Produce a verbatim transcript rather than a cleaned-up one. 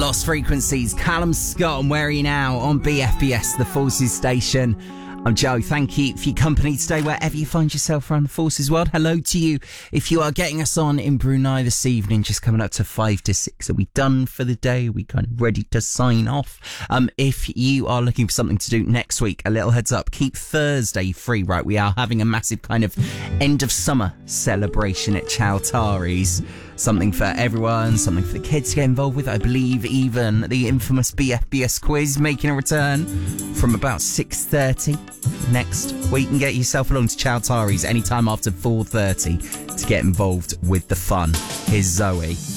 Lost Frequencies, Callum Scott, and Where Are You Now on B F B S, the Forces station. I'm Joe. Thank you for your company today, wherever you find yourself around the Forces world. Hello to you. If you are getting us on in Brunei this evening, just coming up to five to six, are we done for the day? Are we kind of ready to sign off? Um, if you are looking for something to do next week, a little heads up, keep Thursday free, right? We are having a massive kind of end of summer celebration at Chowtaris. Something for everyone, something for the kids to get involved with. I believe even the infamous B F B S quiz making a return from about six thirty next week. And get yourself along to Chowtaris anytime after four thirty to get involved with the fun. Here's Zoe.